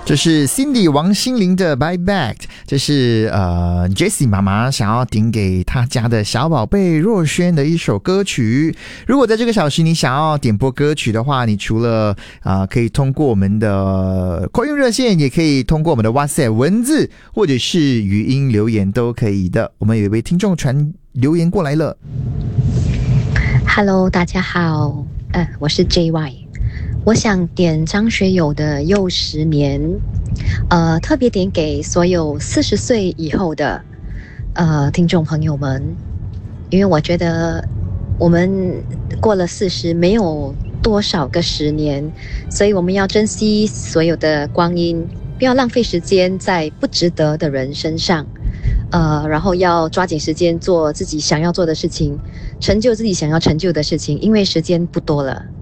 这是 Cindy 王心凌的 Buy Back， 这是Jessie 妈妈想要点给她家的小宝贝若萱的一首歌曲。如果在这个小时你想要点播歌曲的话，你除了可以通过我们的 call in 热线，也可以通过我们的 WhatsApp 文字或者是语音留言都可以的。我们有一位听众传留言过来了。 Hello， 大家好，我是 JY。我想点张学友的《又十年》，特别点给所有40岁以后的听众朋友们，因为我觉得我们过了40，没有多少个10年，所以我们要珍惜所有的光阴，不要浪费时间在不值得的人身上。然后要抓紧时间做自己想要做的事情，成就自己想要成就的事情，因为时间不多了。